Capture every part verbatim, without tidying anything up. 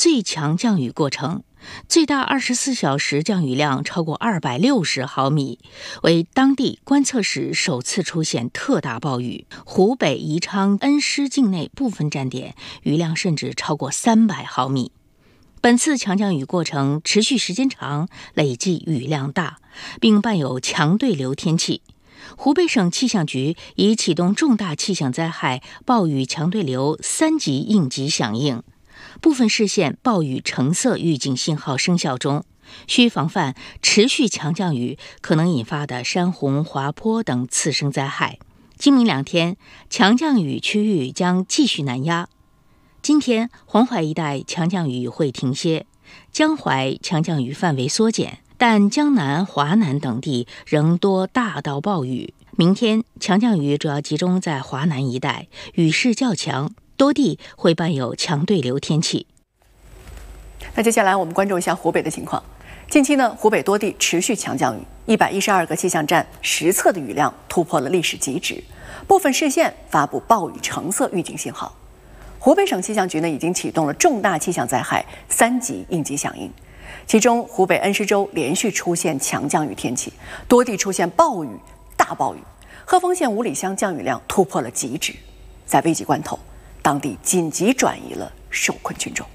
最强降雨过程，最大二十四小时降雨量超过二百六十毫米，为当地观测史首次出现特大暴雨。湖北宜昌恩施境内部分站点雨量甚至超过三百毫米。本次强降雨过程持续时间长，累计雨量大，并伴有强对流天气。湖北省气象局已启动重大气象灾害暴雨强对流三级应急响应，部分市县暴雨橙色预警信号生效中，需防范持续强降雨可能引发的山洪、滑坡等次生灾害。今明两天，强降雨区域将继续南压。今天，黄淮一带强降雨会停歇，江淮强降雨范围缩减，但江南、华南等地仍多大到暴雨。明天，强降雨主要集中在华南一带，雨势较强，多地会伴有强对流天气。 那接下来我们关注一下湖北的情况。近期呢，湖北多地持续强降雨，一百一十二个气象站实测的雨量突破了历史极值，部分市县发布暴雨橙色预警信号。湖北省气象局呢已经启动了重大气象灾害三级应急响应，其中湖北恩施州连续出现强降雨天气，多地出现暴雨、大暴雨。鹤峰县五里乡降雨量突破了极值，在危急关头，当地紧急转移了受困群众。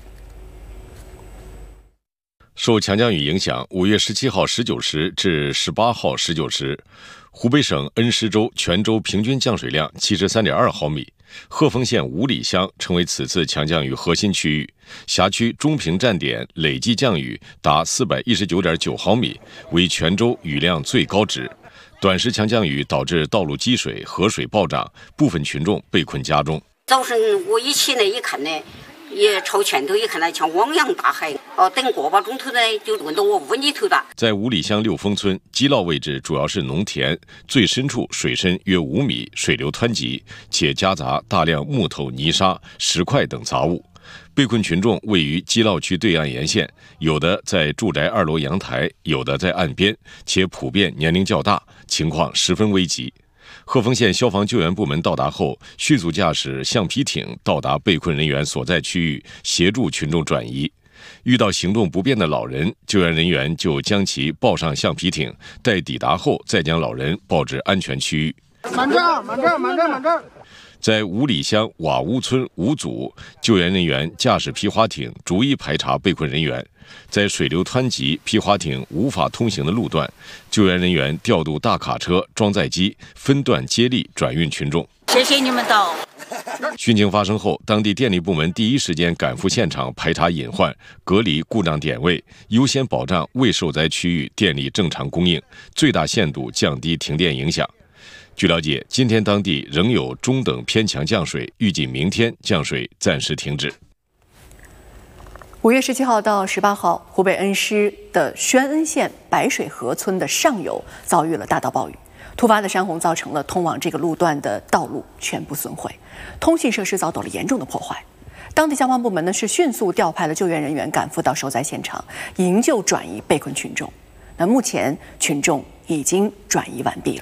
受强降雨影响，五月十七号十九时至十八号十九时，湖北省恩施州全州平均降水量七十三点二毫米。鹤峰县五里乡成为此次强降雨核心区域，辖区中平站点累计降雨达四百一十九点九毫米，为全州雨量最高值。短时强降雨导致道路积水、河水暴涨，部分群众被困家中。 早晨我一起来一看呢，也朝前头一看呢，像汪洋大海。哦，等个把钟头呢，就问到我屋里头了。在五里乡六峰村基涝位置主要是农田，最深处水深约五米，水流湍急，且夹杂大量木头、泥沙、石块等杂物。被困群众位于基涝区对岸沿线，有的在住宅二楼阳台，有的在岸边，且普遍年龄较大，情况十分危急。鹤峰县消防救援部门到达后，迅速驾驶橡皮艇到达被困人员所在区域，协助群众转移。遇到行动不便的老人，救援人员就将其抱上橡皮艇，待抵达后再将老人抱至安全区域。 满这儿，满这儿，满这儿，满这儿。 在五里乡瓦屋村五组，救援人员驾驶皮划艇逐一排查被困人员。在水流湍急、皮划艇无法通行的路段，救援人员调度大卡车、装载机，分段接力转运群众。 谢谢你们的。 汛情发生后，当地电力部门第一时间赶赴现场排查隐患，隔离故障点位，优先保障未受灾区域电力正常供应，最大限度降低停电影响。据了解，今天当地仍有中等偏强降水，预计明天降水暂时停止。 五月十七号到十八号，湖北恩施的宣恩县白水河村的上游遭遇了大到暴雨，突发的山洪造成了通往这个路段的道路全部损毁，通信设施遭到了严重的破坏。当地消防部门呢是迅速调派了救援人员赶赴到受灾现场，营救转移被困群众。那目前群众已经转移完毕了。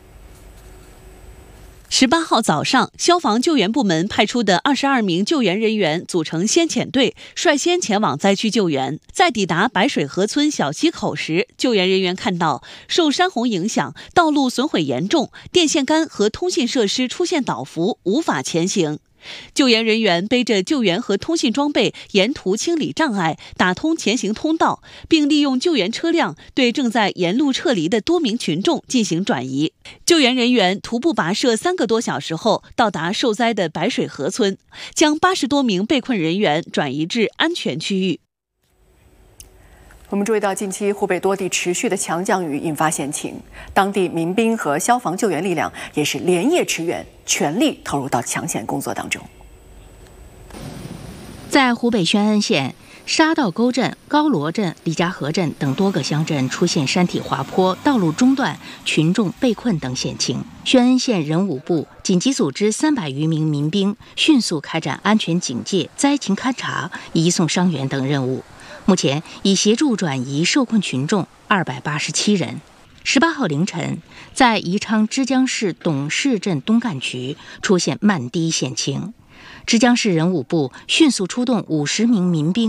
十八号早上，消防救援部门派出的二十二名救援人员组成先遣队，率先前往灾区救援。在抵达白水河村小溪口时，救援人员看到受山洪影响，道路损毁严重，电线杆和通信设施出现倒伏，无法前行。救援人员背着救援和通信装备，沿途清理障碍，打通前行通道，并利用救援车辆对正在沿路撤离的多名群众进行转移。救援人员徒步跋涉三个多小时后，到达受灾的白水河村，将八十多名被困人员转移至安全区域。 我们注意到，近期湖北多地持续的强降雨引发险情，当地民兵和消防救援力量也是连夜驰援，全力投入到抢险工作当中。 在湖北宣恩县沙道沟镇、高罗镇、李家河镇等多个乡镇出现山体滑坡、道路中断、群众被困等险情。宣恩县人武部紧急组织三百余名民兵，迅速开展安全警戒、灾情勘查、移送伤员等任务。目前已协助转移受困群众二百八十七人。十八号凌晨，在宜昌枝江市董氏镇东干区出现漫堤险情，枝江市人武部迅速出动五十名民兵。